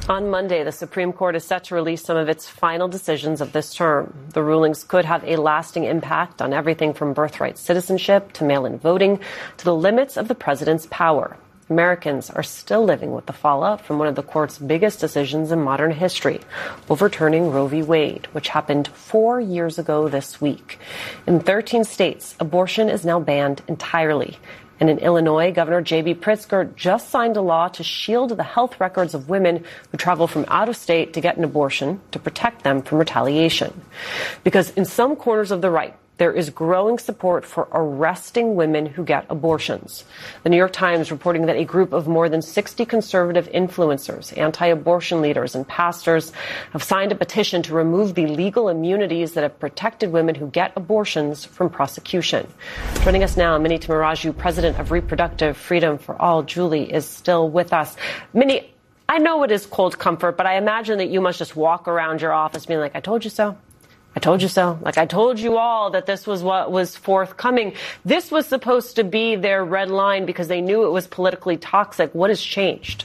On Monday, the Supreme Court is set to release some of its final decisions of this term. The rulings could have a lasting impact on everything from birthright citizenship to mail-in voting to the limits of the president's power. Americans are still living with the fallout from one of the court's biggest decisions in modern history, overturning Roe v. Wade, which happened 4 years ago this week. In 13 states, abortion is now banned entirely. And in Illinois, Governor J.B. Pritzker just signed a law to shield the health records of women who travel from out of state to get an abortion to protect them from retaliation. Because in some corners of the right, there is growing support for arresting women who get abortions. The New York Times reporting that a group of more than 60 conservative influencers, anti-abortion leaders, and pastors have signed a petition to remove the legal immunities that have protected women who get abortions from prosecution. Joining us now, Minnie Tamaraju, president of Reproductive Freedom for All. Julie is still with us. Minnie, I know it is cold comfort, but I imagine that you must just walk around your office being like, I told you so. I told you so. Like, I told you all that this was what was forthcoming. This was supposed to be their red line because they knew it was politically toxic. What has changed?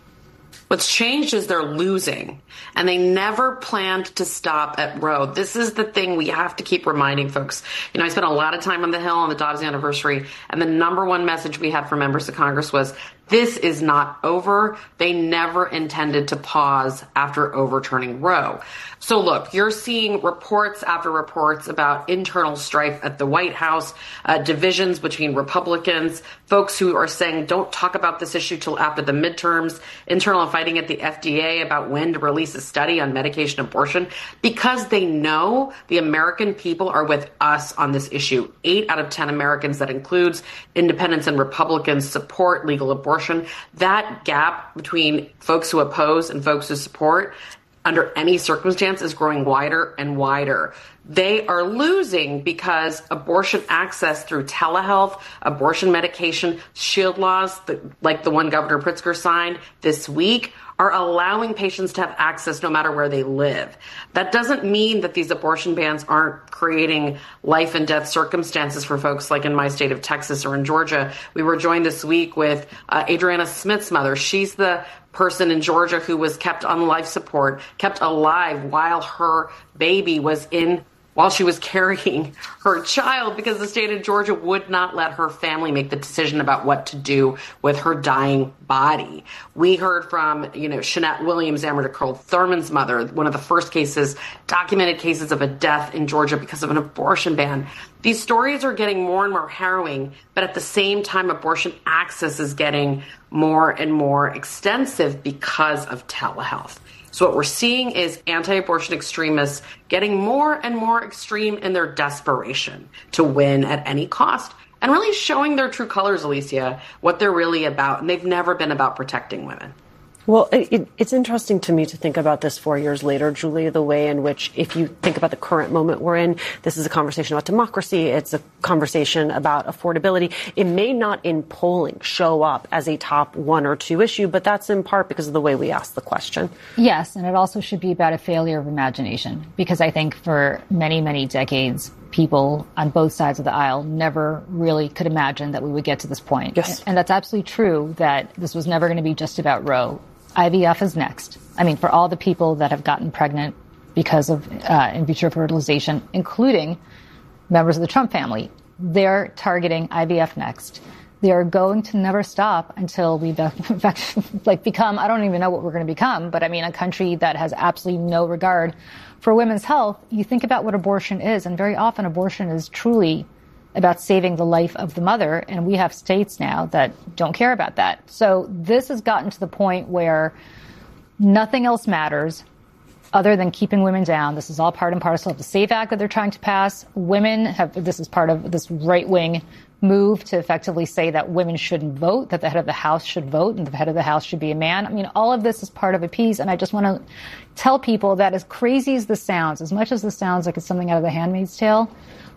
What's changed is they're losing, and they never planned to stop at Roe. This is the thing we have to keep reminding folks. You know, I spent a lot of time on the Hill on the Dobbs anniversary, and the number one message we had from members of Congress was, this is not over. They never intended to pause after overturning Roe. So look, you're seeing reports after reports about internal strife at the White House, divisions between Republicans, folks who are saying don't talk about this issue till after the midterms, internal fighting at the FDA about when to release a study on medication abortion, because they know the American people are with us on this issue. 8 out of 10 Americans, that includes independents and Republicans, support legal abortion. That gap between folks who oppose and folks who support under any circumstance is growing wider and wider. They are losing because abortion access through telehealth, abortion medication, shield laws, like the one Governor Pritzker signed this week, are allowing patients to have access no matter where they live. That doesn't mean that these abortion bans aren't creating life and death circumstances for folks like in my state of Texas or in Georgia. We were joined this week with Adriana Smith's mother. She's the person in Georgia who was kept on life support, kept alive while her baby was while she was carrying her child, because the state of Georgia would not let her family make the decision about what to do with her dying body. We heard from, Shanette Williams, Amateur Curl Thurman's mother, one of the first documented cases of a death in Georgia because of an abortion ban. These stories are getting more and more harrowing, but at the same time, abortion access is getting more and more extensive because of telehealth. So what we're seeing is anti-abortion extremists getting more and more extreme in their desperation to win at any cost, and really showing their true colors, Alicia, what they're really about. And they've never been about protecting women. Well, it's interesting to me to think about this 4 years later, Julie, the way in which, if you think about the current moment we're in, this is a conversation about democracy. It's a conversation about affordability. It may not in polling show up as a top 1 or 2 issue, but that's in part because of the way we ask the question. Yes, and it also should be about a failure of imagination, because I think for many, many decades, people on both sides of the aisle never really could imagine that we would get to this point. Yes. And that's absolutely true, that this was never going to be just about Roe. IVF is next. I mean, for all the people that have gotten pregnant because of in vitro fertilization, including members of the Trump family, they're targeting IVF next. They are going to never stop until we become, I don't even know what we're going to become, but I mean, a country that has absolutely no regard for women's health. You think about what abortion is, and very often abortion is truly about saving the life of the mother, and we have states now that don't care about that. So this has gotten to the point where nothing else matters other than keeping women down. This is all part and parcel of the SAFE Act that they're trying to pass. This is part of this right-wing move to effectively say that women shouldn't vote, that the head of the House should vote, and the head of the House should be a man. I mean, all of this is part of a piece, and I just want to tell people that as crazy as this sounds, as much as this sounds like it's something out of The Handmaid's Tale,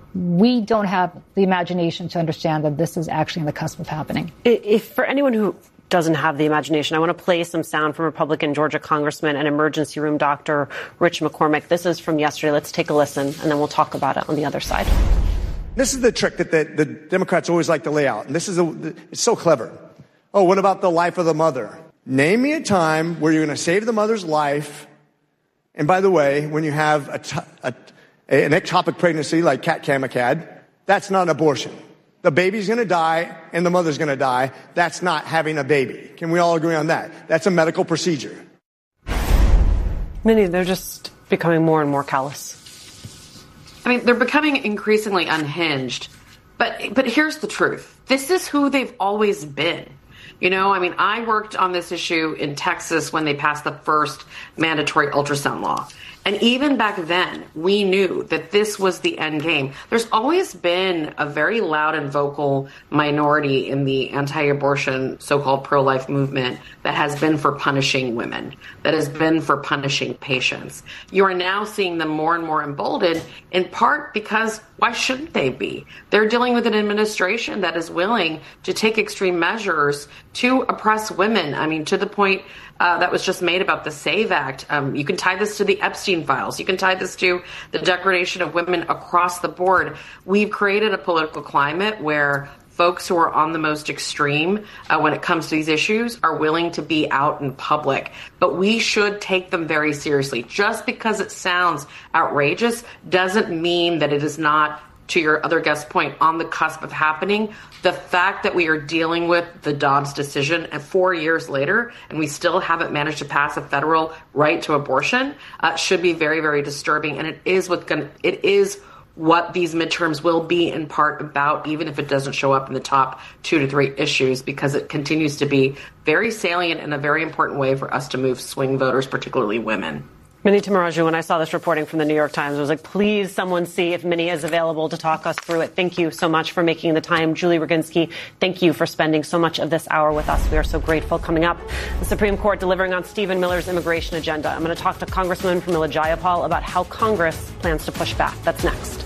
we don't have the imagination to understand that this is actually on the cusp of happening. If for anyone who doesn't have the imagination, I want to play some sound from Republican Georgia Congressman and emergency room doctor Rich McCormick. This is from yesterday. Let's take a listen, and then we'll talk about it on the other side. This is the trick that the Democrats always like to lay out, and it's so clever. Oh, what about the life of the mother? Name me a time where you're going to save the mother's life. And by the way, when you have an ectopic pregnancy like Kat Kamikad, that's not an abortion. The baby's going to die and the mother's going to die. That's not having a baby. Can we all agree on that? That's a medical procedure. Minnie, they're just becoming more and more callous. I mean, they're becoming increasingly unhinged. But here's the truth. This is who they've always been. You know, I mean, I worked on this issue in Texas when they passed the first mandatory ultrasound law. And even back then, we knew that this was the end game. There's always been a very loud and vocal minority in the anti-abortion, so-called pro-life movement that has been for punishing women, that has been for punishing patients. You are now seeing them more and more emboldened, in part because why shouldn't they be? They're dealing with an administration that is willing to take extreme measures to oppress women. I mean, to the point that was just made about the SAVE Act. You can tie this to the Epstein files. You can tie this to the degradation of women across the board. We've created a political climate where folks who are on the most extreme when it comes to these issues are willing to be out in public. But we should take them very seriously. Just because it sounds outrageous doesn't mean that it is not, to your other guest's point, on the cusp of happening. The fact that we are dealing with the Dobbs decision 4 years later and we still haven't managed to pass a federal right to abortion should be very, very disturbing. And it is what these midterms will be in part about, even if it doesn't show up in the top 2 to 3 issues, because it continues to be very salient and a very important way for us to move swing voters, particularly women. Minnie Tamaraju, when I saw this reporting from the New York Times, I was like, please, someone see if Minnie is available to talk us through it. Thank you so much for making the time. Julie Roginski, thank you for spending so much of this hour with us. We are so grateful. Coming up, the Supreme Court delivering on Stephen Miller's immigration agenda. I'm going to talk to Congresswoman Pramila Jayapal about how Congress plans to push back. That's next.